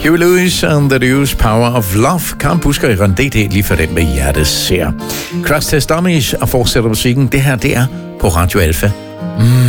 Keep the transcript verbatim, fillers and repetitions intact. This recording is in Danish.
Huey Lewis and the News, Power of Love. Karen Busker i Rendé, lige for den med hjertet ser. Crash Test Dummies og fortsætter musikken. Det her, det er på Radio Alpha. Mm.